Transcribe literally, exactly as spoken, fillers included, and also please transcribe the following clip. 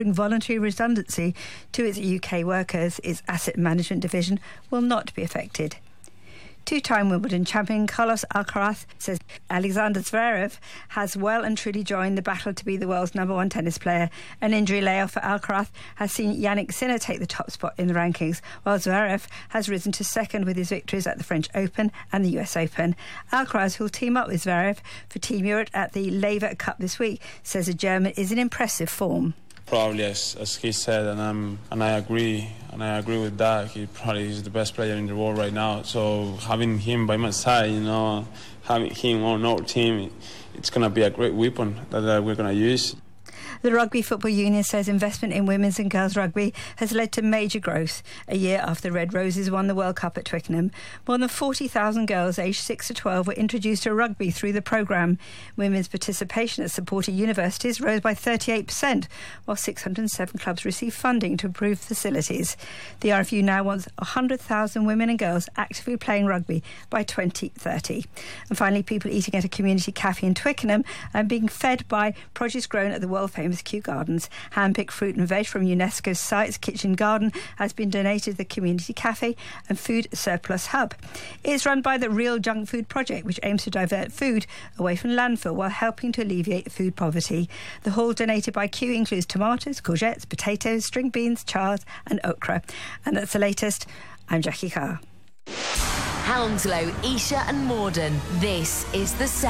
voluntary redundancy to its U K workers. Its asset management division will not be affected. Two-time Wimbledon champion Carlos Alcaraz says Alexander Zverev has well and truly joined the battle to be the world's number one tennis player. An injury layoff for Alcaraz has seen Yannick Sinner take the top spot in the rankings, while Zverev has risen to second with his victories at the French Open and the U S Open. Alcaraz, who will team up with Zverev for Team Europe at the Laver Cup this week, says the German is in impressive form. Probably, as, as he said, and I'm and I agree, and I agree with that. He probably is the best player in the world right now. So having him by my side, you know, having him on our team, it's going to be a great weapon that, that we're going to use. The Rugby Football Union says investment in women's and girls' rugby has led to major growth. A year after the Red Roses won the World Cup at Twickenham, more than forty thousand girls aged six to twelve were introduced to rugby through the programme. Women's participation at supported universities rose by thirty-eight percent, while six hundred seven clubs received funding to improve facilities. The R F U now wants one hundred thousand women and girls actively playing rugby by twenty thirty. And finally, people eating at a community cafe in Twickenham and being fed by produce grown at the world-famous Kew Gardens. Hand-picked fruit and veg from UNESCO's Site's Kitchen Garden has been donated to the community cafe and food surplus hub. It's run by the Real Junk Food Project, which aims to divert food away from landfill while helping to alleviate food poverty. The haul donated by Kew includes tomatoes, courgettes, potatoes, string beans, chard and okra. And that's the latest. I'm Jackie Carr. Hounslow, Esher and Morden. This is The Sound.